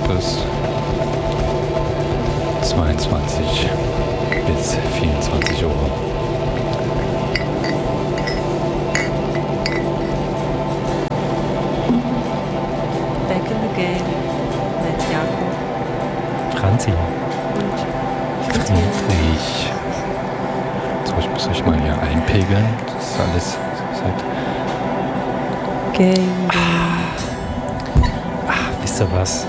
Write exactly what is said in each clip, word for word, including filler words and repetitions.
bis zweiundzwanzig bis vierundzwanzig Uhr. Back in the game mit Jakob. Franzi. Und Friedrich. So, ich muss euch mal hier einpegeln. Das ist alles seit... Game, Game. Ach, wisst ihr was?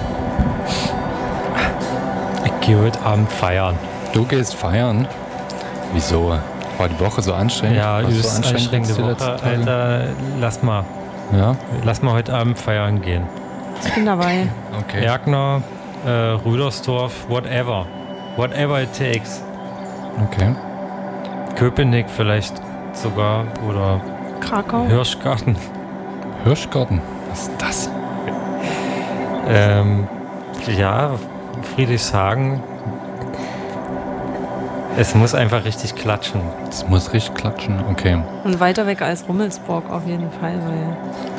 Ich gehe heute Abend feiern. Du gehst feiern? Wieso? War die Woche so anstrengend? Ja, War's übelst so anstrengende die letzten Woche. Tage? Alter, lass mal. Ja? Lass mal heute Abend feiern gehen. Ich bin dabei. Okay. Erkner, äh, Rüdersdorf, whatever. Whatever it takes. Okay. Köpenick vielleicht sogar oder Krakau. Hirschgarten. Hirschgarten. Was ist das? Ähm, ja, Friedrichshagen. Es muss einfach richtig klatschen. Das muss richtig klatschen. Okay. Und weiter weg als Rummelsburg auf jeden Fall, weil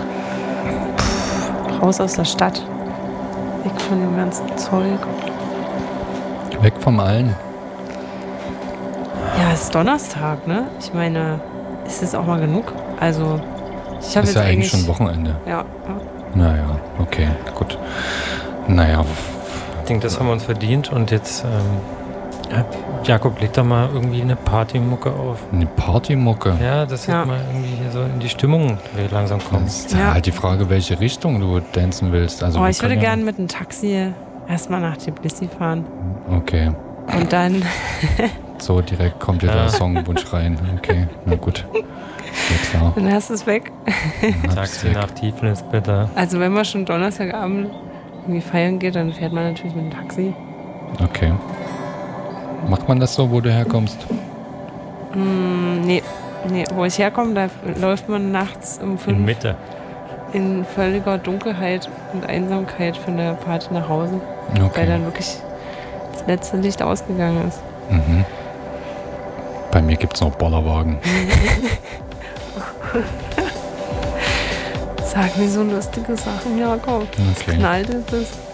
pff, raus aus der Stadt. Weg von dem ganzen Zeug. Weg vom Allen. Ja, es ist Donnerstag, ne? Ich meine, ist es auch mal genug? Also, ich habe Ist jetzt ja eigentlich eigentlich... schon Wochenende. Ja, ja. Naja, okay, gut. Naja, Ich denke, das haben wir uns verdient und jetzt, ähm, ja, Jakob, leg doch mal irgendwie eine Partymucke auf. eine Partymucke. Ja, dass wir Ja. mal irgendwie hier so in die Stimmung langsam kommen. Das ist Ja. halt die Frage, welche Richtung du dancen willst. Also Oh, wir ich würde können ja- gerne mit einem Taxi erstmal nach Tbilisi fahren. Okay, Und dann... so direkt kommt dir Ja. der Songwunsch rein. Okay, na gut. Ja, klar. Dann hast du es weg. Dann Taxi hab's weg. nach Tiflis, bitte. Also wenn man schon Donnerstagabend irgendwie feiern geht, dann fährt man natürlich mit dem Taxi. Okay. Macht man das so, wo du herkommst? Hm, nee, nee, wo ich herkomme, da läuft man nachts um In fünf Mitte. in völliger Dunkelheit und Einsamkeit von der Party nach Hause, weil Okay. dann wirklich das letzte Licht ausgegangen ist. Mhm. Bei mir gibt es noch Bollerwagen. Sag mir so lustige Sachen, Jakob. Okay. Knallt es.